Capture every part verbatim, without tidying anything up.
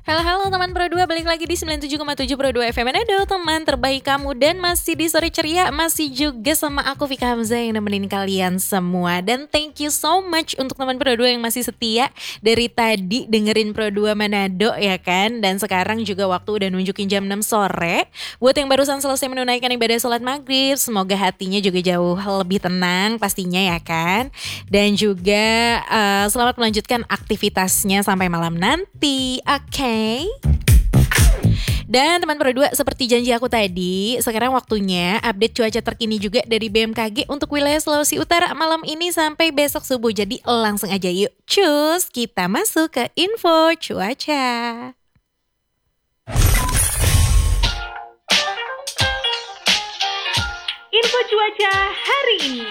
Halo halo teman Pro dua, balik lagi di sembilan puluh tujuh koma tujuh Pro dua F M Manado, teman terbaik kamu. Dan masih di sore ceria, masih juga sama aku Vika Hamzah yang nemenin kalian semua. Dan thank you so much untuk teman Pro dua yang masih setia dari tadi dengerin Pro dua Manado ya kan. Dan sekarang juga waktu udah nunjukin jam enam sore. Buat yang barusan selesai menunaikan ibadah sholat maghrib, semoga hatinya juga jauh lebih tenang pastinya ya kan. Dan juga uh, selamat melanjutkan aktivitasnya sampai malam nanti. Oke okay. Dan teman Pro dua, seperti janji aku tadi, sekarang waktunya update cuaca terkini juga dari B M K G untuk wilayah Sulawesi Utara malam ini sampai besok subuh. Jadi langsung aja yuk, cus, kita masuk ke info cuaca. Info cuaca hari ini.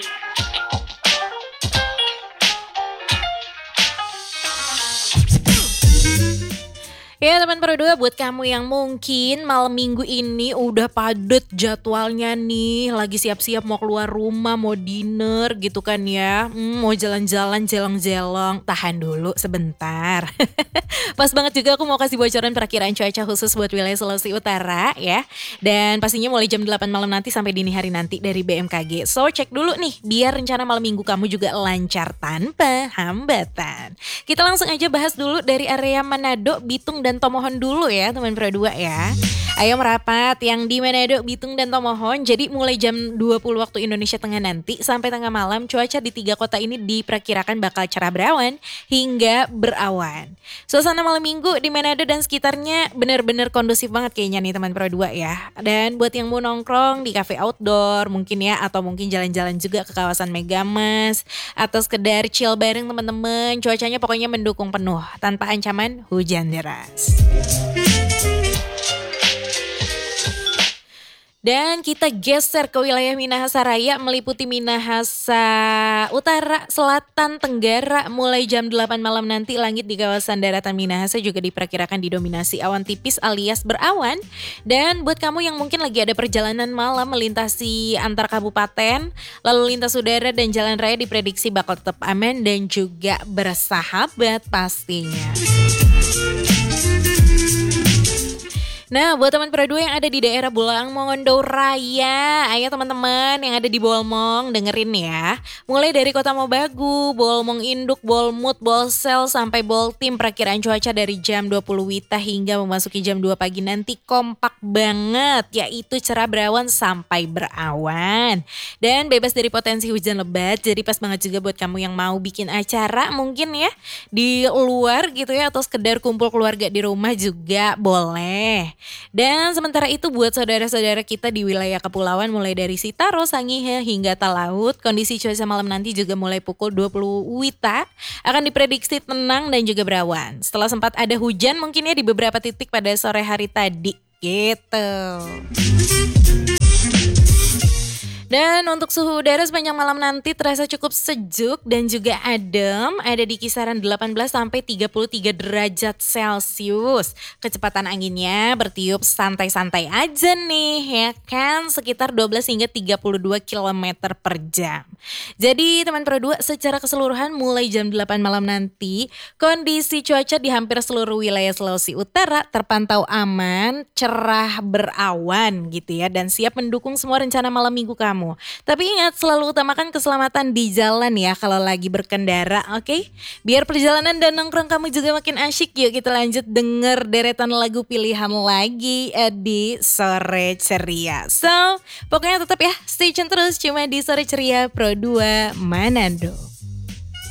Ya teman Pro dua, buat kamu yang mungkin malam minggu ini udah padet jadwalnya nih, lagi siap-siap mau keluar rumah, mau dinner gitu kan ya, hmm, mau jalan-jalan jelong-jelong, tahan dulu sebentar. Pas banget juga aku mau kasih bocoran perakiraan cuaca khusus buat wilayah Sulawesi Utara ya. Dan pastinya mulai jam delapan malam nanti sampai dini hari nanti dari B M K G. So cek dulu nih, biar rencana malam minggu kamu juga lancar tanpa hambatan. Kita langsung aja bahas dulu dari area Manado, Bitung, dan Tomohon dulu ya teman Pro dua ya. Ayo merapat yang di Manado, Bitung, dan Tomohon. Jadi mulai jam dua puluh waktu Indonesia Tengah nanti sampai tengah malam, cuaca di tiga kota ini diperkirakan bakal cerah berawan hingga berawan. Suasana malam minggu di Manado dan sekitarnya benar-benar kondusif banget kayaknya nih teman Pro dua ya. Dan buat yang mau nongkrong di cafe outdoor mungkin ya, atau mungkin jalan-jalan juga ke kawasan Megamas, atau sekedar chill bareng teman-teman, cuacanya pokoknya mendukung penuh tanpa ancaman hujan deras. Dan kita geser ke wilayah Minahasa Raya, meliputi Minahasa Utara, Selatan, Tenggara. Mulai jam delapan malam nanti langit di kawasan daratan Minahasa juga diperkirakan didominasi awan tipis alias berawan. Dan buat kamu yang mungkin lagi ada perjalanan malam melintasi antar kabupaten, lalu lintas udara dan jalan raya diprediksi bakal tetap aman dan juga bersahabat pastinya. Nah, buat teman Pro dua yang ada di daerah Bulang Mongondo Raya, ayo teman-teman yang ada di Bolmong dengerin ya. Mulai dari Kota Mobagu, Bolmong Induk, Bolmut, Bolsel sampai Boltim, perakiraan cuaca dari jam dua puluh wita hingga memasuki jam dua pagi nanti kompak banget, yaitu cerah berawan sampai berawan. Dan bebas dari potensi hujan lebat, jadi pas banget juga buat kamu yang mau bikin acara mungkin ya di luar gitu ya, atau sekedar kumpul keluarga di rumah juga boleh. Dan sementara itu buat saudara-saudara kita di wilayah kepulauan mulai dari Sitaro, Sangihe hingga Talaut, kondisi cuaca malam nanti juga mulai pukul dua puluh wita akan diprediksi tenang dan juga berawan. Setelah sempat ada hujan mungkin ya di beberapa titik pada sore hari tadi gitu. Dan untuk suhu udara sepanjang malam nanti terasa cukup sejuk dan juga adem, ada di kisaran delapan belas sampai tiga puluh tiga derajat Celcius. Kecepatan anginnya bertiup santai-santai aja nih ya kan, sekitar dua belas hingga tiga puluh dua kilometer per jam. Jadi teman Pro dua, secara keseluruhan mulai jam delapan malam nanti kondisi cuaca di hampir seluruh wilayah Sulawesi Utara terpantau aman, cerah berawan gitu ya, dan siap mendukung semua rencana malam minggu kamu. Tapi ingat, selalu utamakan keselamatan di jalan ya kalau lagi berkendara, oke? Okay? Biar perjalanan dan nongkrong kamu juga makin asyik, yuk kita lanjut denger deretan lagu pilihan lagi di Sore Ceria. So, pokoknya tetap ya stay tune terus cuma di Sore Ceria Pro dua Manado.